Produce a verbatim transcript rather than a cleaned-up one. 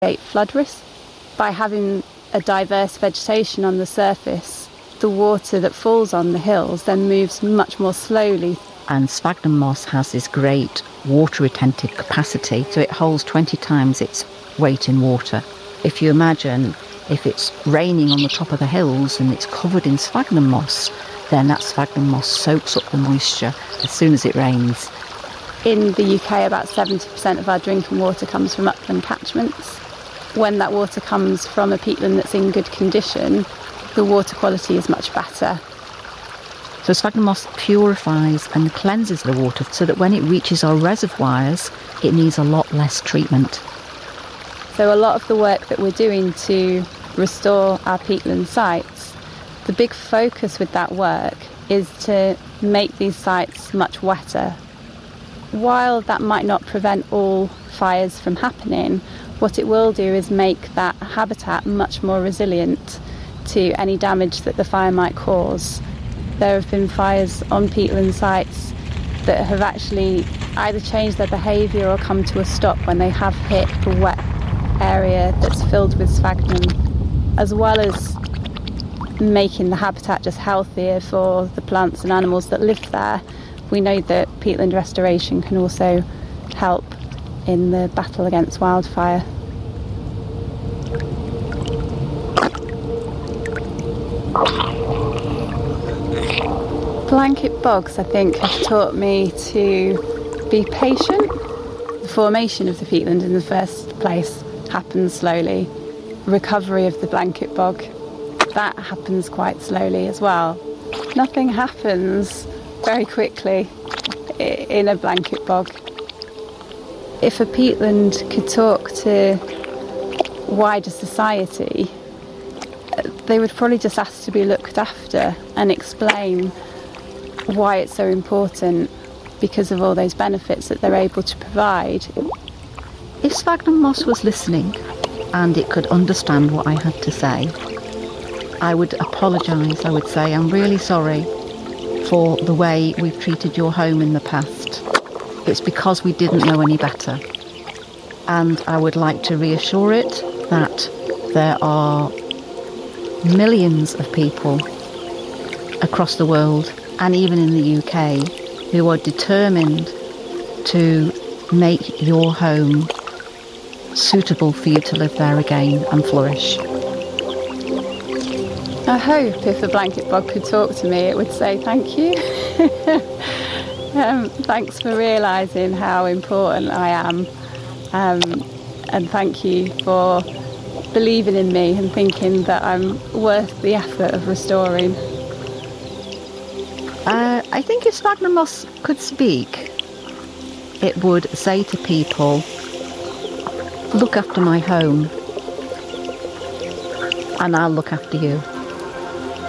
flood risk. By having a diverse vegetation on the surface, the water that falls on the hills then moves much more slowly. And sphagnum moss has this great water retentive capacity, so it holds twenty times its weight in water. If you imagine if it's raining on the top of the hills and it's covered in sphagnum moss, then that sphagnum moss soaks up the moisture as soon as it rains. In the U K, about seventy percent of our drinking water comes from upland catchments. When that water comes from a peatland that's in good condition, the water quality is much better. So sphagnum moss purifies and cleanses the water so that when it reaches our reservoirs, it needs a lot less treatment. So a lot of the work that we're doing to restore our peatland sites, the big focus with that work is to make these sites much wetter. While that might not prevent all fires from happening, what it will do is make that habitat much more resilient to any damage that the fire might cause. There have been fires on peatland sites that have actually either changed their behaviour or come to a stop when they have hit a wet area that's filled with sphagnum, as well as making the habitat just healthier for the plants and animals that live there. We know that peatland restoration can also help in the battle against wildfire. Blanket bogs, I think, have taught me to be patient. The formation of the peatland in the first place happens slowly. Recovery of the blanket bog, that happens quite slowly as well. Nothing happens very quickly in a blanket bog. If a peatland could talk to wider society, they would probably just ask to be looked after and explain why it's so important because of all those benefits that they're able to provide. If sphagnum moss was listening and it could understand what I had to say, I would apologise. I would say, I'm really sorry for the way we've treated your home in the past. It's because we didn't know any better. And I would like to reassure it that there are millions of people across the world and even in the U K who are determined to make your home suitable for you to live there again and flourish. I hope if a blanket bog could talk to me, it would say thank you. um, thanks for realising how important I am, um, and thank you for believing in me and thinking that I'm worth the effort of restoring. Uh, I think if sphagnum moss could speak, it would say to people, look after my home and I'll look after you.